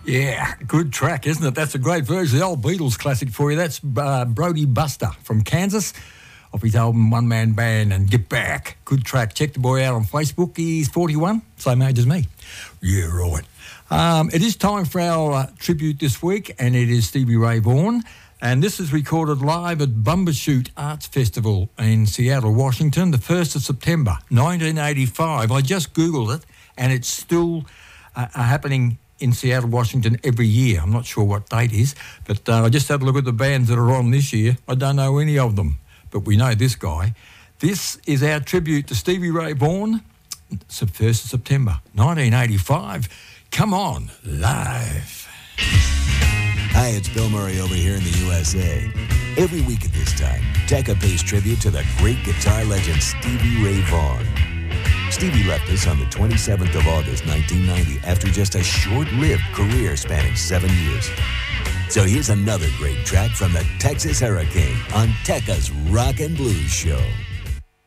Yeah, good track, isn't it? That's a great version of the old Beatles classic for you. That's Brody Buster from Kansas off his album One Man Band and Get Back. Good track. Check the boy out on Facebook. He's 41, same age as me. Yeah, right. It is time for our tribute this week, and it is Stevie Ray Vaughan. And this is recorded live at Bumbershoot Arts Festival in Seattle, Washington, the 1st of September, 1985. I just Googled it, and it's still happening in Seattle, Washington every year. I'm not sure what date is, but I just had a look at the bands that are on this year. I don't know any of them, but we know this guy. This is our tribute to Stevie Ray Vaughan. It's the 1st of September, 1985. Come on, live. Hi, it's Bill Murray over here in the USA. Every week at this time, Tekka pays tribute to the great guitar legend Stevie Ray Vaughan. Stevie left us on the 27th of August, 1990, after just a short-lived career spanning 7 years. So here's another great track from the Texas Hurricane on Tekka's Rock and Blues Show.